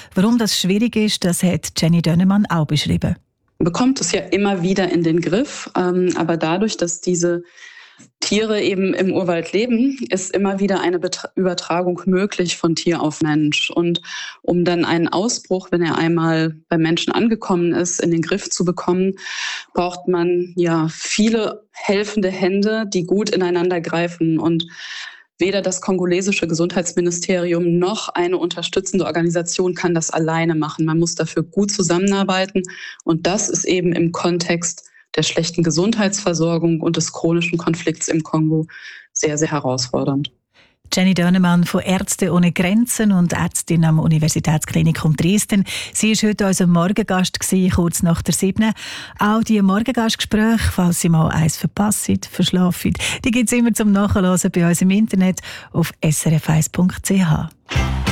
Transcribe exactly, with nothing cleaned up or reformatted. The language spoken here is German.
Warum das schwierig ist, das hat Jenny Dönnemann auch beschrieben. Man bekommt es ja immer wieder in den Griff, ähm, aber dadurch, dass diese Tiere eben im Urwald leben, ist immer wieder eine Betra- Übertragung möglich von Tier auf Mensch. Und um dann einen Ausbruch, wenn er einmal beim Menschen angekommen ist, in den Griff zu bekommen, braucht man ja viele helfende Hände, die gut ineinander greifen. Und weder das kongolesische Gesundheitsministerium noch eine unterstützende Organisation kann das alleine machen. Man muss dafür gut zusammenarbeiten. Und das ist eben im Kontext der schlechten Gesundheitsversorgung und des chronischen Konflikts im Kongo sehr, sehr herausfordernd. Jenny Dönnemann von Ärzte ohne Grenzen und Ärztin am Universitätsklinikum Dresden. Sie war heute unser Morgengast, kurz nach der sieben. Auch die Morgengastgespräche, falls Sie mal eins verpassen, verschlafen, die gibt es immer zum Nachhören bei uns im Internet auf s r f eins punkt c h.